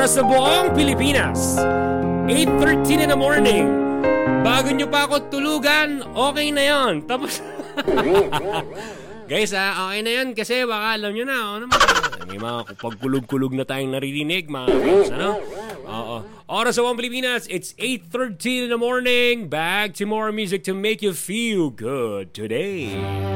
Oras sa buong Pilipinas, 8:13 in the morning. Bago nyo pa ako tulugan, okay na yon. Tapos, guys okay na yan kasi baka alam nyo na, naman, may mga pagkulog-kulog na tayong naririnig, mga guys, ano? Oo. Oras sa buong Pilipinas, it's 8:13 in the morning. Back to more music to make you feel good today.